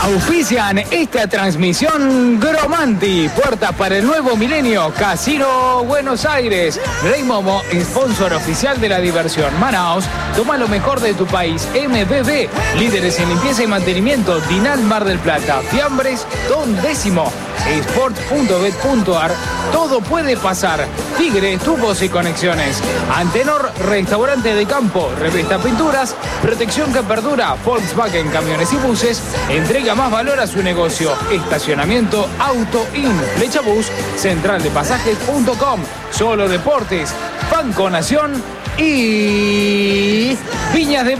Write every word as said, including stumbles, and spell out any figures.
Auspician esta transmisión Gromanti, puertas para el nuevo milenio, Casino Buenos Aires. Rey Momo, sponsor oficial de la diversión. Manaos, toma lo mejor de tu país. M B B, líderes en limpieza y mantenimiento. Dinal Mar del Plata. Fiambres, Don Décimo. Sport punto bet punto ar. Todo puede pasar. Tigre, tubos y conexiones. Antenor, restaurante de campo. Revista Pinturas. Protección que perdura. Volkswagen, camiones y buses. Entrega más valor a su negocio. Estacionamiento Auto In. Flechabús. Central de pasajes punto com. Solo Deportes. Banco Nación. Y Viñas de